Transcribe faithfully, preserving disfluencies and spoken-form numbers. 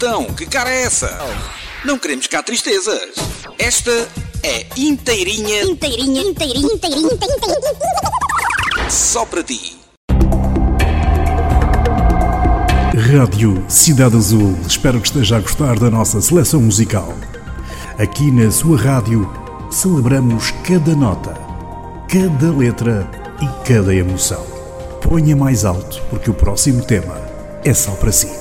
Então, que cara é essa? Não queremos cá tristezas. Esta é inteirinha, Inteirinha, inteirinha, inteirinha, inteirinha. só para ti. Rádio Cidade Azul, espero que esteja a gostar da nossa seleção musical. Aqui na sua rádio celebramos cada nota, cada letra e cada emoção. Ponha mais alto porque o próximo tema é só para si.